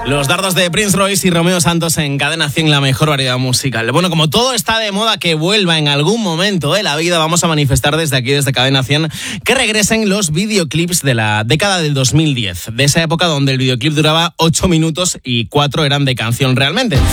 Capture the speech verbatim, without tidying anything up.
Los dardos de Prince Royce y Romeo Santos en Cadena cien, la mejor variedad musical. Bueno, como todo está de moda que vuelva en algún momento de la vida, vamos a manifestar desde aquí, desde Cadena cien, que regresen los videoclips de la década del dos mil diez. De esa época donde el videoclip duraba ocho minutos y cuatro eran de canción realmente.